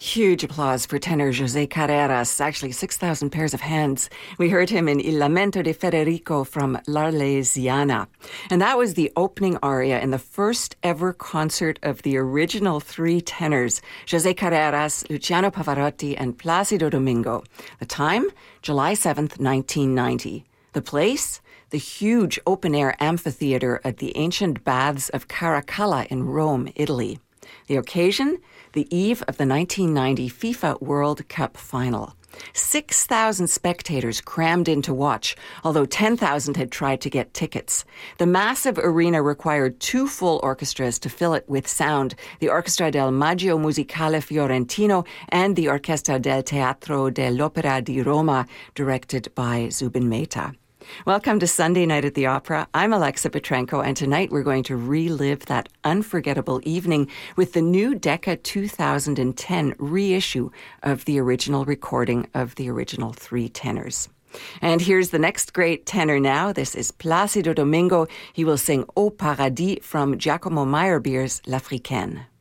Huge applause for tenor José Carreras, actually 6,000 pairs of hands. We heard him in Il Lamento de Federico from L'Arlesiana. And that was the opening aria in the first ever concert of the original three tenors, José Carreras, Luciano Pavarotti, and Plácido Domingo. The time, July 7th, 1990. The place, the huge open-air amphitheater at the ancient baths of Caracalla in Rome, Italy. The occasion, the eve of the 1990 FIFA World Cup final. 6,000 spectators crammed in to watch, although 10,000 had tried to get tickets. The massive arena required two full orchestras to fill it with sound, the Orchestra del Maggio Musicale Fiorentino and the Orchestra del Teatro dell'Opera di Roma, directed by Zubin Mehta. Welcome to Sunday Night at the Opera. I'm Alexa Petrenko, and tonight we're going to relive that unforgettable evening with the new Decca 2010 reissue of the original recording of the original three tenors. And here's the next great tenor now. This is Plácido Domingo. He will sing Au Paradis from Giacomo Meyerbeer's L'Africaine.